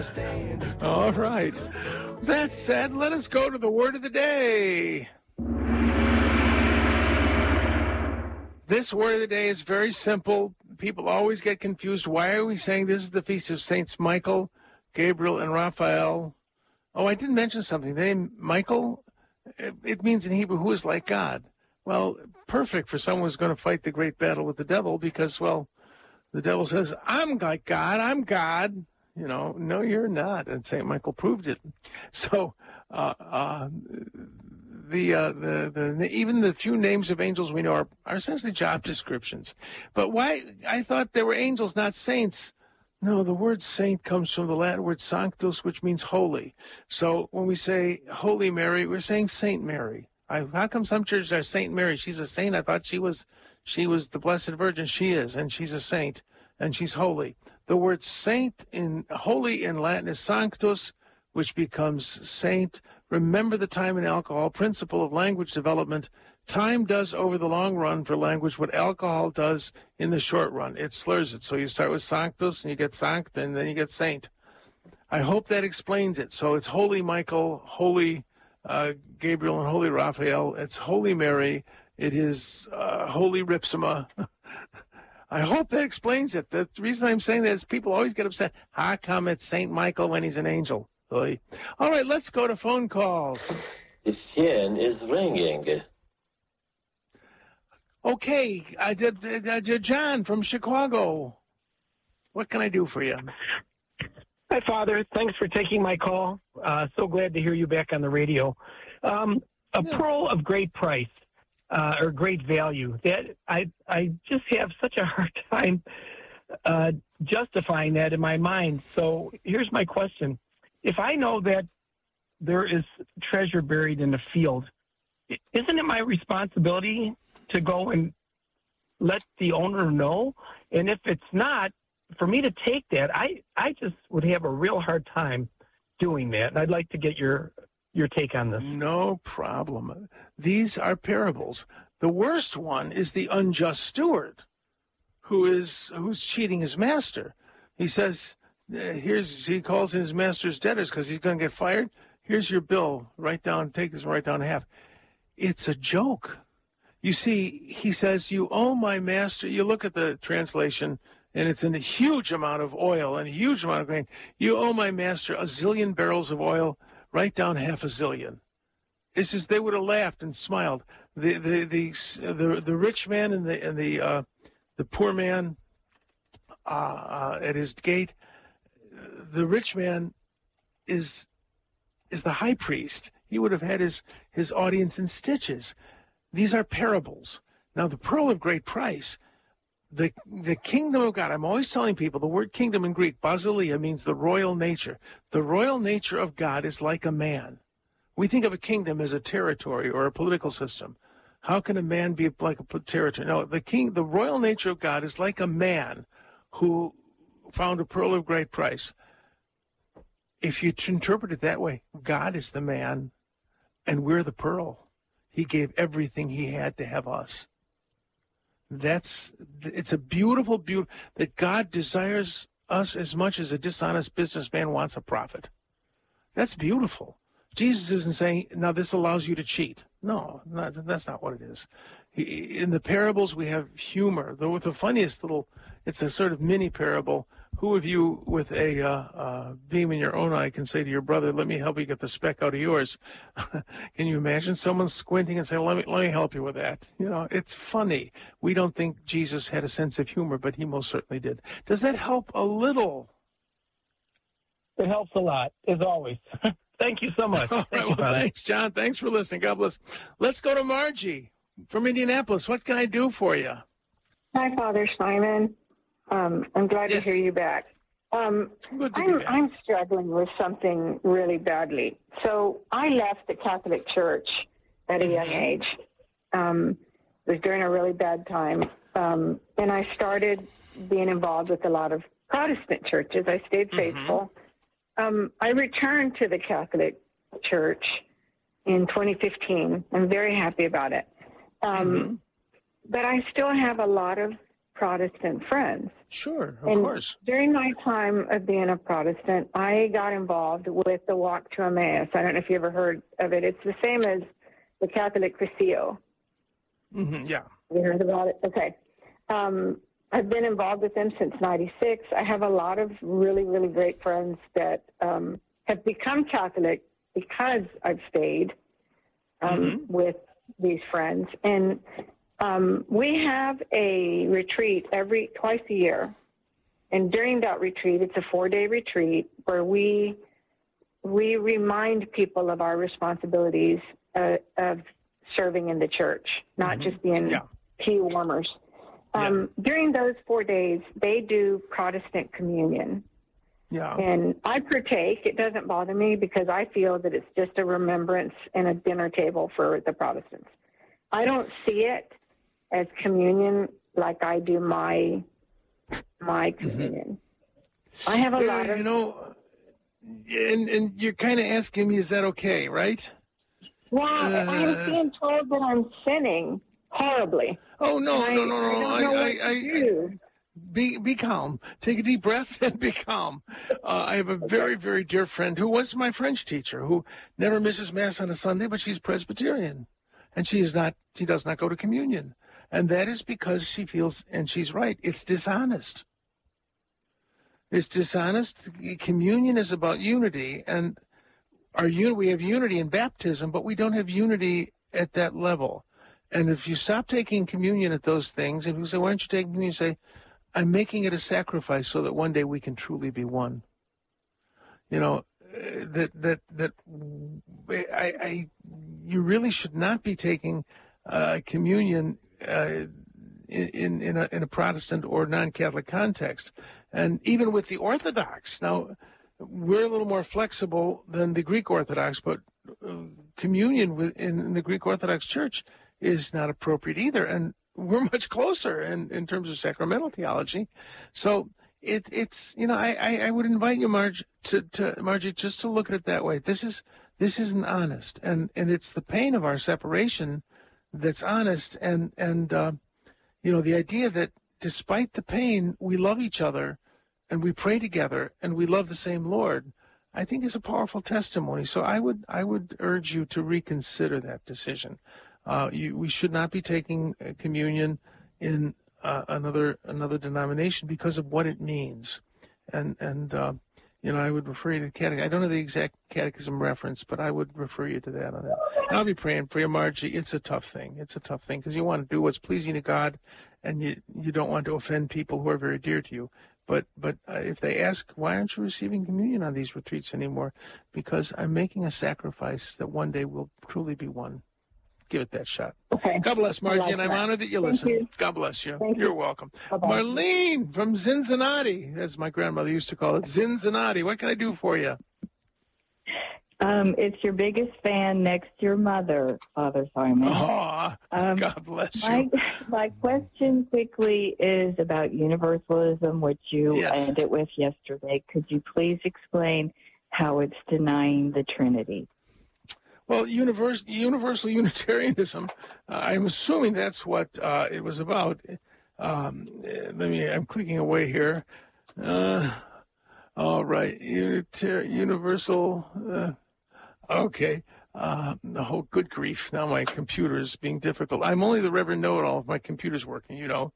All right. That said, let us go to the word of the day. This word of the day is very simple. People always get confused. Why are we saying this is the feast of Saints Michael, Gabriel, and Raphael? Oh, I didn't mention something. The name Michael, it means in Hebrew, who is like God. Well, perfect for someone who's going to fight the great battle with the devil because, well, the devil says, I'm like God, I'm God. You know, no, you're not. And St. Michael proved it. So, even the few names of angels we know are essentially job descriptions. But why? I thought they were angels, not saints. No, the word saint comes from the Latin word sanctus, which means holy. So when we say Holy Mary, we're saying Saint Mary. How come some churches are Saint Mary? She's a saint. I thought she was the Blessed Virgin. She is, and she's a saint, and she's holy. The word saint holy in Latin is sanctus, which becomes saint. Remember the time and alcohol principle of language development. Time does over the long run for language what alcohol does in the short run. It slurs it. So you start with sanctus and you get sanct and then you get saint. I hope that explains it. So it's Holy Michael, Holy Gabriel, and Holy Raphael. It's Holy Mary. It is Holy Ripsima. I hope that explains it. The reason I'm saying that is people always get upset. How come it's St. Michael when he's an angel? All right, let's go to phone calls. The phone is ringing. Okay, I did John from Chicago. What can I do for you? Hi, Father. Thanks for taking my call. So glad to hear you back on the radio. Pearl of great price or great value. That I just have such a hard time justifying that in my mind. So here's my question. If I know that there is treasure buried in the field, isn't it my responsibility to go and let the owner know? And if it's not, for me to take that, I just would have a real hard time doing that. And I'd like to get your take on this. No problem. These are parables. The worst one is the unjust steward who's cheating his master. He says, he calls in his master's debtors because he's going to get fired. Here's your bill. Take this and write down half. It's a joke. You see, he says, you owe my master. You look at the translation, and it's in a huge amount of oil and a huge amount of grain. You owe my master 1 zillion barrels of oil. Write down half a zillion. It's just, they would have laughed and smiled. The rich man and the poor man at his gate. The rich man is the high priest. He would have had his audience in stitches. These are parables. Now, the pearl of great price, the kingdom of God. I'm always telling people the word kingdom in Greek, basileia, means the royal nature. The royal nature of God is like a man. We think of a kingdom as a territory or a political system. How can a man be like a territory? No, the royal nature of God is like a man who found a pearl of great price. If you interpret it that way, God is the man and we're the pearl. He gave everything he had to have us. It's a beautiful that God desires us as much as a dishonest businessman wants a profit. That's beautiful. Jesus isn't saying, now this allows you to cheat. No, that's not what it is. In the parables, we have humor. With the funniest it's a sort of mini parable. Who of you with a beam in your own eye can say to your brother, let me help you get the speck out of yours? Can you imagine someone squinting and saying, let me help you with that? You know, it's funny. We don't think Jesus had a sense of humor, but he most certainly did. Does that help a little? It helps a lot, as always. Thank you so much. All right, thanks, John. Thanks for listening. God bless. Let's go to Margie from Indianapolis. What can I do for you? Hi, Father Simon. I'm glad to hear you back. I'm struggling with something really badly. So I left the Catholic Church at a young age. It was during a really bad time. And I started being involved with a lot of Protestant churches. I stayed faithful. I returned to the Catholic Church in 2015. I'm very happy about it. But I still have a lot of Protestant friends. Sure, of course. During my time of being a Protestant, I got involved with the Walk to Emmaus. I don't know if you ever heard of it. It's the same as the Catholic Crescio. Mm-hmm, yeah. Have you heard about it? Okay. I've been involved with them since '96. I have a lot of really, really great friends that have become Catholic because I've stayed with these friends. And we have a retreat twice a year. And during that retreat, it's a 4-day retreat where we remind people of our responsibilities of serving in the church, not just being key warmers. During those 4 days, they do Protestant communion. Yeah. And I partake. It doesn't bother me because I feel that it's just a remembrance and a dinner table for the Protestants. I don't see it as communion like I do my communion. I have a lot of... and you're kind of asking me, is that okay, right? Well, I'm being told that I'm sinning horribly. Oh, no. I don't know what to do. Be calm. Take a deep breath and be calm. I have a very, very dear friend who was my French teacher who never misses Mass on a Sunday, but she's Presbyterian. And she does not go to communion. And that is because she feels, and she's right, it's dishonest. It's dishonest. Communion is about unity, and we have unity in baptism, but we don't have unity at that level. And if you stop taking communion at those things, and people say, why aren't you taking communion? You say, I'm making it a sacrifice so that one day we can truly be one. You really should not be taking communion in a Protestant or non-Catholic context. And even with the Orthodox, now we're a little more flexible than the Greek Orthodox, but communion in the Greek Orthodox Church is not appropriate either. And we're much closer in terms of sacramental theology. So it's I would invite you, Margie, just to look at it that way. This isn't honest, and it's the pain of our separation that's honest, and the idea that despite the pain, we love each other, and we pray together, and we love the same Lord, I think is a powerful testimony. So I would urge you to reconsider that decision. We should not be taking communion in another denomination because of what it means, and I would refer you to the catechism. I don't know the exact catechism reference, but I would refer you to that on that. I'll be praying for you, Margie. It's a tough thing. It's a tough thing because you want to do what's pleasing to God, and you don't want to offend people who are very dear to you. But if they ask, why aren't you receiving communion on these retreats anymore? Because I'm making a sacrifice that one day will truly be one. Give it that shot. Okay. God bless, Margie, and I'm honored that you listen. You. God bless you. Thank You're welcome. Bye-bye. Marlene from Cincinnati, as my grandmother used to call it, Cincinnati. What can I do for you? It's your biggest fan next to your mother, Father Simon. Oh, God bless you. My question quickly is about universalism, which you ended with yesterday. Could you please explain how it's denying the Trinity? Well, universal Unitarianism, I'm assuming that's what it was about. I'm clicking away here. All right, universal, okay. Oh, good grief. Now my computer is being difficult. I'm only the Reverend Know-It-All if my computer's working,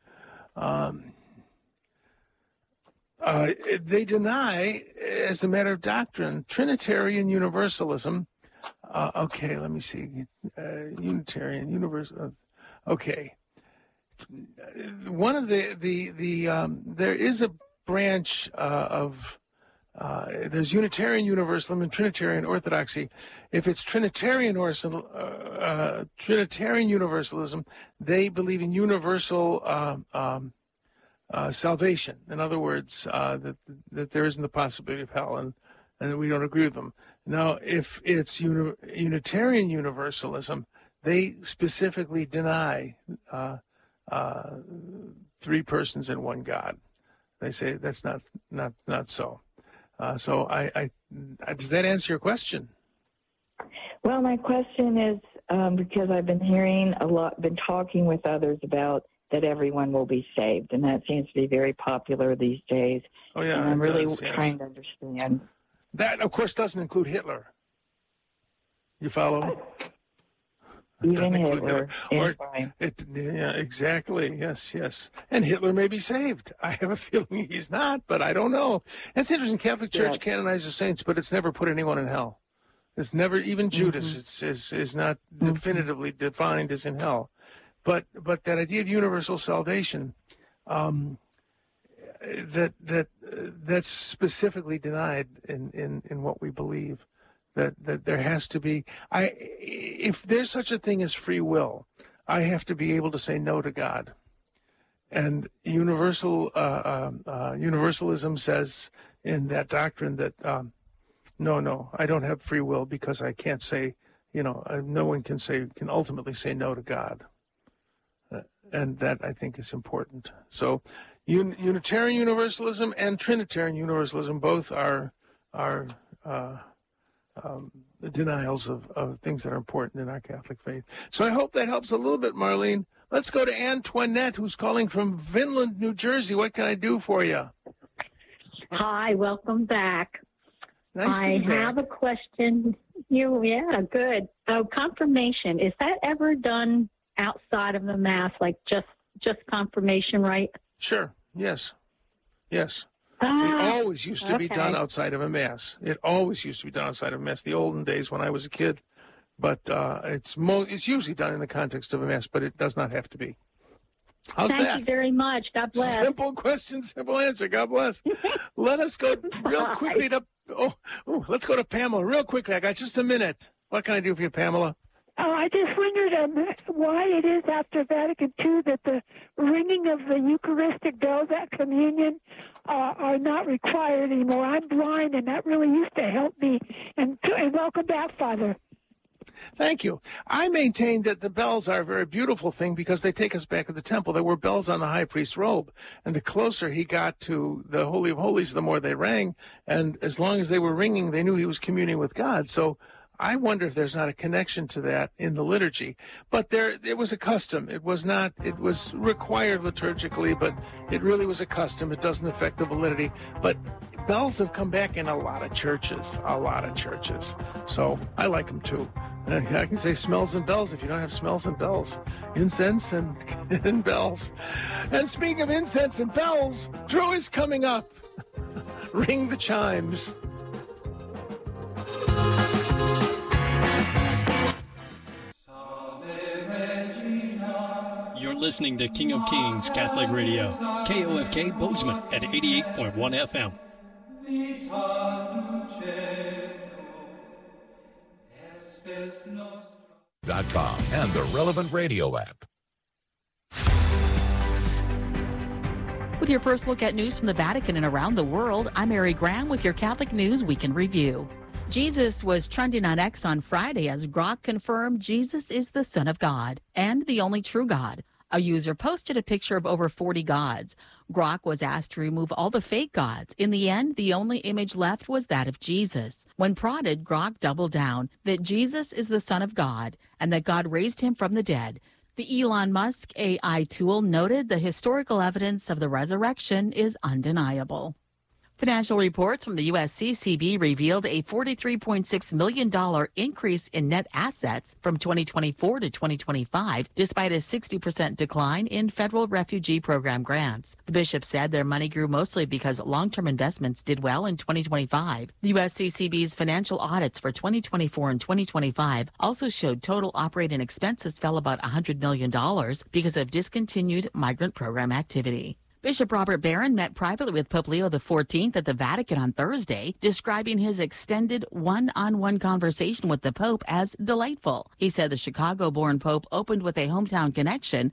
They deny, as a matter of doctrine, Trinitarian Universalism. Okay, let me see. Unitarian, universal. Okay. One of there is a branch of, there's Unitarian Universalism and Trinitarian Orthodoxy. If it's Trinitarian Universalism, they believe in universal salvation. In other words, that there isn't the possibility of hell, and we don't agree with them. Now, if it's Unitarian Universalism, they specifically deny three persons in one God. They say that's not so. So does that answer your question? Well, my question is because I've been hearing been talking with others about that everyone will be saved, and that seems to be very popular these days. Oh, yeah. And I'm really trying to understand. That, of course, doesn't include Hitler. You follow? Even Hitler is fine. Yeah, exactly. Yes. And Hitler may be saved. I have a feeling he's not, but I don't know. That's interesting. Catholic Church canonizes saints, but it's never put anyone in hell. It's never, even Judas is not definitively defined as in hell. But that idea of universal salvation, that's specifically denied in what we believe. That there has to be, if there's such a thing as free will, I have to be able to say no to God. And universalism says in that doctrine that no, I don't have free will because I can't say, no one can ultimately say no to God. And that, I think, is important. So Unitarian Universalism and Trinitarian Universalism both are the denials of things that are important in our Catholic faith. So I hope that helps a little bit, Marlene. Let's go to Antoinette, who's calling from Vinland, New Jersey. What can I do for you? Hi, welcome back. Nice to be back. I have a question. Good. Confirmation, is that ever done outside of the Mass, like just confirmation, right? Sure. Yes. It always used to be done outside of a Mass. The olden days when I was a kid. But it's usually done in the context of a Mass, but it does not have to be. How's that? Thank you very much. God bless. Simple question, simple answer. God bless. Let us go real quickly to let's go to Pamela real quickly. I got just a minute. What can I do for you, Pamela? Oh, I just wondered why it is after Vatican II that the ringing of the Eucharistic bells at communion are not required anymore. I'm blind, and that really used to help me. And welcome back, Father. Thank you. I maintain that the bells are a very beautiful thing because they take us back to the temple. There were bells on the high priest's robe, and the closer he got to the Holy of Holies, the more they rang. And as long as they were ringing, they knew he was communing with God. So I wonder if there's not a connection to that in the liturgy. But it was a custom. It was required liturgically, but it really was a custom. It doesn't affect the validity. But bells have come back in a lot of churches. So I like them too. I can say smells and bells if you don't have smells and bells. Incense and bells. And speaking of incense and bells, Drew is coming up. Ring the chimes. You're listening to King of Kings Catholic Radio, KOFK Bozeman at 88.1 FM. .com and the relevant radio app. With your first look at news from the Vatican and around the world, I'm Mary Graham with your Catholic News Week in Review. Jesus was trending on X on Friday as Grok confirmed Jesus is the Son of God and the only true God. A user posted a picture of over 40 gods. Grok was asked to remove all the fake gods. In the end, the only image left was that of Jesus. When prodded, Grok doubled down that Jesus is the Son of God and that God raised him from the dead. The Elon Musk AI tool noted the historical evidence of the resurrection is undeniable. Financial reports from the USCCB revealed a $43.6 million increase in net assets from 2024 to 2025, despite a 60% decline in federal refugee program grants. The bishop said their money grew mostly because long-term investments did well in 2025. The USCCB's financial audits for 2024 and 2025 also showed total operating expenses fell about $100 million because of discontinued migrant program activity. Bishop Robert Barron met privately with Pope Leo XIV at the Vatican on Thursday, describing his extended one-on-one conversation with the Pope as delightful. He said the Chicago-born Pope opened with a hometown connection